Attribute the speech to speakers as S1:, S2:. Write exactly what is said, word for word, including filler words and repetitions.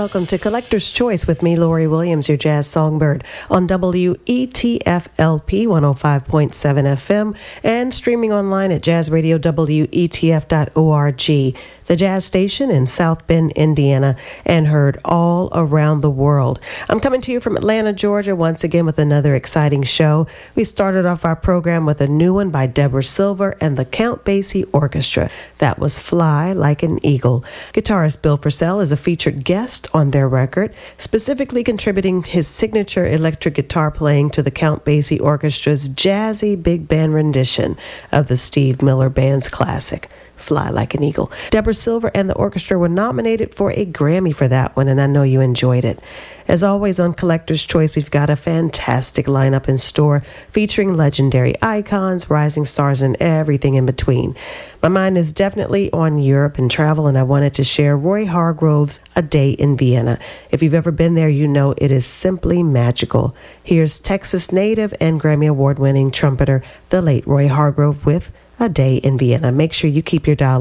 S1: welcome to Collector's Choice with me, Lori Williams, your jazz songbird, on W E T F L P one oh five point seven F M and streaming online at jazz radio W E T F dot org, the jazz station in South Bend, Indiana, and heard all around the world. I'm coming to you from Atlanta, Georgia, once again with another exciting show. We started off our program with a new one by Deborah Silver and the Count Basie Orchestra. That was Fly Like an Eagle. Guitarist Bill Frisell is a featured guest on their record, specifically contributing his signature electric guitar playing to the Count Basie Orchestra's jazzy big band rendition of the Steve Miller Band's classic, Fly Like an Eagle. Deborah Silver and the orchestra were nominated for a Grammy for that one, and I know you enjoyed it. As always on Collector's Choice, we've got a fantastic lineup in store featuring legendary icons, rising stars, and everything in between. My mind is definitely on Europe and travel, and I wanted to share Roy Hargrove's A Day in Vienna. If you've ever been there, you know it is simply magical. Here's Texas native and Grammy Award-winning trumpeter, the late Roy Hargrove, with A Day in Vienna. Make sure you keep your dial